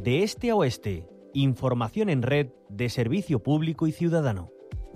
de este a oeste. Información en red de servicio público y ciudadano.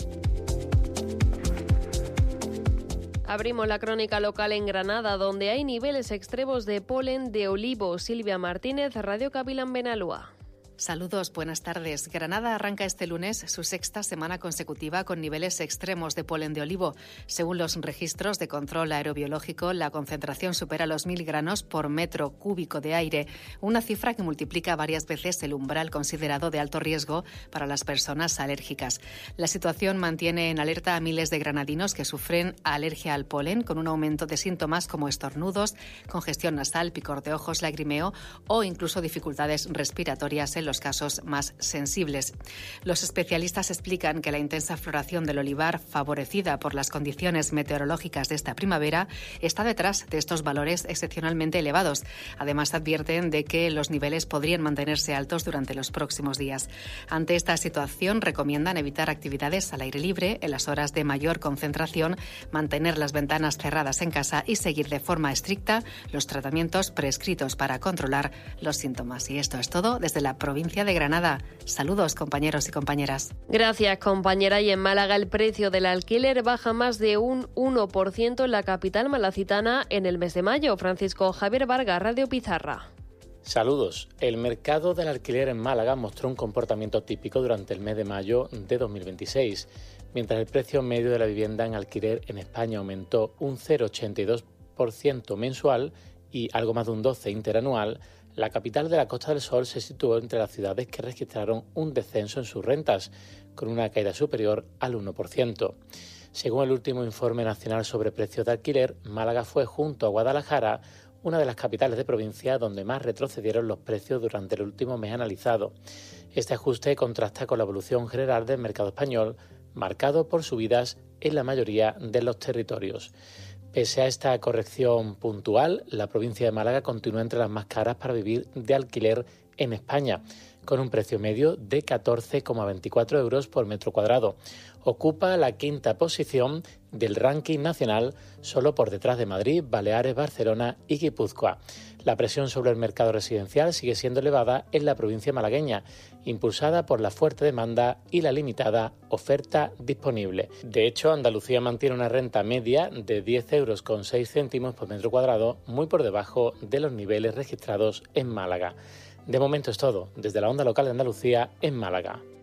Abrimos la crónica local en Granada, donde hay niveles extremos de polen de olivo. Silvia Martínez, Radio Cabilán Benalúa. Saludos, buenas tardes. Granada arranca este lunes su sexta semana consecutiva con niveles extremos de polen de olivo. Según los registros de control aerobiológico, la concentración supera los 1.000 granos por metro cúbico de aire, una cifra que multiplica varias veces el umbral considerado de alto riesgo para las personas alérgicas. La situación mantiene en alerta a miles de granadinos que sufren alergia al polen, con un aumento de síntomas como estornudos, congestión nasal, picor de ojos, lagrimeo o incluso dificultades respiratorias en los casos más sensibles. Los especialistas explican que la intensa floración del olivar, favorecida por las condiciones meteorológicas de esta primavera, está detrás de estos valores excepcionalmente elevados. Además, advierten de que los niveles podrían mantenerse altos durante los próximos días. Ante esta situación, recomiendan evitar actividades al aire libre en las horas de mayor concentración, mantener las ventanas cerradas en casa y seguir de forma estricta los tratamientos prescritos para controlar los síntomas. Y esto es todo desde la provincia de Granada. Saludos, compañeros y compañeras. Gracias, compañera. Y en Málaga el precio del alquiler baja más de un 1% en la capital malacitana en el mes de mayo. Francisco Javier Vargas, Radio Pizarra. Saludos. El mercado del alquiler en Málaga mostró un comportamiento típico durante el mes de mayo de 2026. Mientras el precio medio de la vivienda en alquiler en España aumentó un 0,82% mensual y algo más de un 12% interanual, la capital de la Costa del Sol se situó entre las ciudades que registraron un descenso en sus rentas, con una caída superior al 1%. Según el último informe nacional sobre precios de alquiler, Málaga fue, junto a Guadalajara, una de las capitales de provincia donde más retrocedieron los precios durante el último mes analizado. Este ajuste contrasta con la evolución general del mercado español, marcado por subidas en la mayoría de los territorios. Pese a esta corrección puntual, la provincia de Málaga continúa entre las más caras para vivir de alquiler en España, con un precio medio de 14,24 euros por metro cuadrado. Ocupa la quinta posición del ranking nacional, solo por detrás de Madrid, Baleares, Barcelona y Guipúzcoa. La presión sobre el mercado residencial sigue siendo elevada en la provincia malagueña, impulsada por la fuerte demanda y la limitada oferta disponible. De hecho, Andalucía mantiene una renta media de 10,06 euros por metro cuadrado, muy por debajo de los niveles registrados en Málaga. De momento es todo, desde la Onda Local de Andalucía en Málaga.